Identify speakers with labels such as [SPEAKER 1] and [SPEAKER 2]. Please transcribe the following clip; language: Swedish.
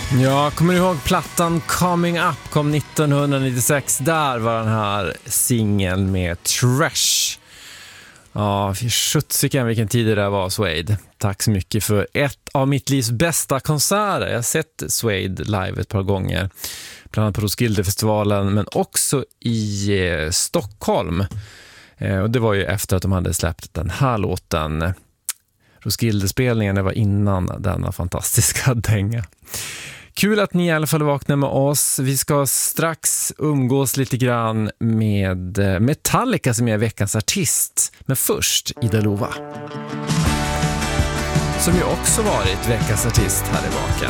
[SPEAKER 1] Ja, kommer du ihåg plattan Coming Up kom 1996? Där var den här singeln med Trash. Ja, sjuttsiken vilken tid det där var, Suede. Tack så mycket för ett av mitt livs bästa konserter. Jag har sett Suede live ett par gånger. Bland annat på Roskildefestivalen, men också i Stockholm. Och det var ju efter att de hade släppt den här låten. Roskildespelningen var innan denna fantastiska dänga. Kul att ni i alla fall vaknar med oss. Vi ska strax umgås lite grann med Metallica som är veckans artist. Men först Ida Lova. Som ju också varit veckans artist här i baken.